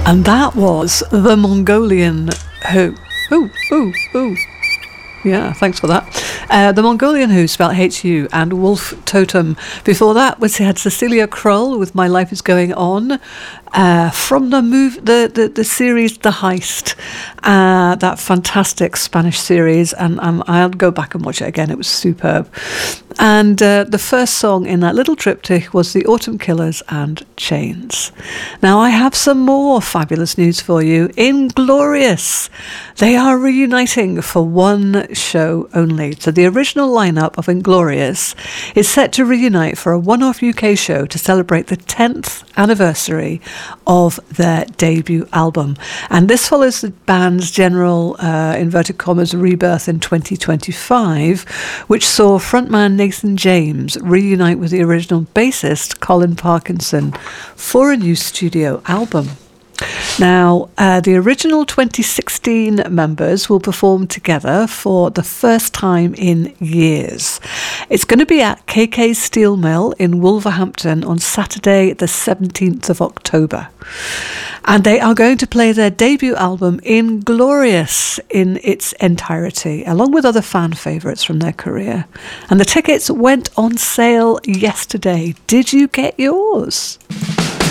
And that was the Mongolian Who. Yeah, thanks for that. The Mongolian Who, spelled H-U, and Wolf Totem. Before that, we had Cecilia Kroll with My Life Is Going On. From the series The Heist, that fantastic Spanish series, and I'll go back and watch it again. It was superb. And the first song in that little triptych was The Autumn Killers and Chains. Now I have some more fabulous news for you. Inglorious, they are reuniting for one show only. So the original lineup of Inglorious is set to reunite for a one-off UK show to celebrate the 10th anniversary of their debut album. And this follows the band's general, inverted commas, rebirth in 2025, which saw frontman Nathan James reunite with the original bassist Colin Parkinson for a new studio album. Now, the original 2016 members will perform together for the first time in years. It's going to be at KK's Steel Mill in Wolverhampton on Saturday, the 17th of October. And they are going to play their debut album, Inglorious, in its entirety, along with other fan favourites from their career. And the tickets went on sale yesterday. Did you get yours?